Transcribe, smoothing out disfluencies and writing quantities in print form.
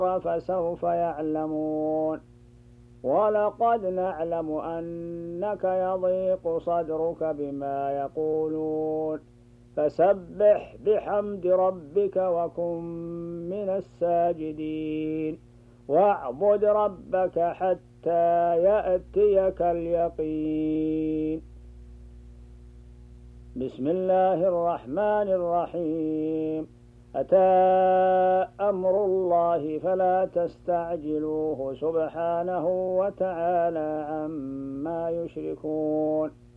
فسوف يعلمون. ولقد نعلم أنك يضيق صدرك بما يقولون فسبح بحمد ربك وكن من الساجدين واعبد ربك حتى يأتيك اليقين. بسم الله الرحمن الرحيم. أتى أمر الله فلا تستعجلوه سبحانه وتعالى عما يشركون.